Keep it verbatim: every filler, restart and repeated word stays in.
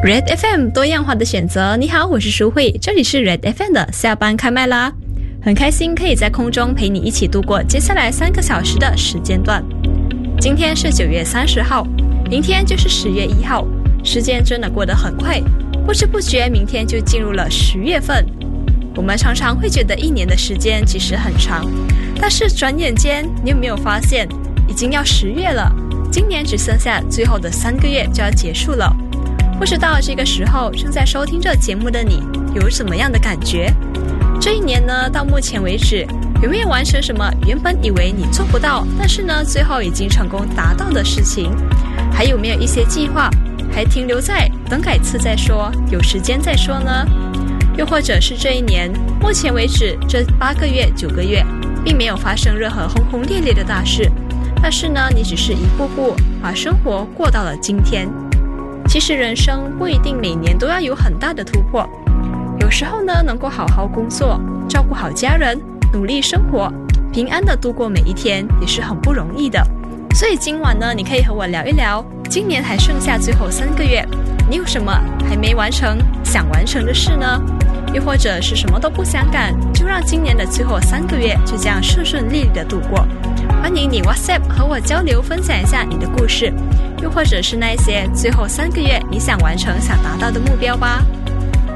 Red F M 多样化的选择。你好，我是淑慧，这里是 Red F M 的下班开麦啦。很开心可以在空中陪你一起度过接下来三个小时的时间段。今天是九月三十号，明天就是十月一号，时间真的过得很快，不知不觉明天就进入了十月份。我们常常会觉得一年的时间其实很长，但是转眼间你有没有发现已经要十月了，今年只剩下最后的三个月就要结束了。不知道这个时候正在收听这节目的你有什么样的感觉？这一年呢，到目前为止有没有完成什么原本以为你做不到，但是呢最后已经成功达到的事情？还有没有一些计划还停留在等改次再说，有时间再说呢？又或者是这一年目前为止这八个月九个月并没有发生任何轰轰烈烈的大事，但是呢你只是一步步把生活过到了今天。其实人生不一定每年都要有很大的突破，有时候呢能够好好工作，照顾好家人，努力生活，平安的度过每一天也是很不容易的。所以今晚呢，你可以和我聊一聊，今年还剩下最后三个月，你有什么还没完成想完成的事呢？又或者是什么都不想干，就让今年的最后三个月就这样顺顺利利的度过。欢迎你 WhatsApp 和我交流，分享一下你的故事，又或者是那些最后三个月你想完成想达到的目标吧。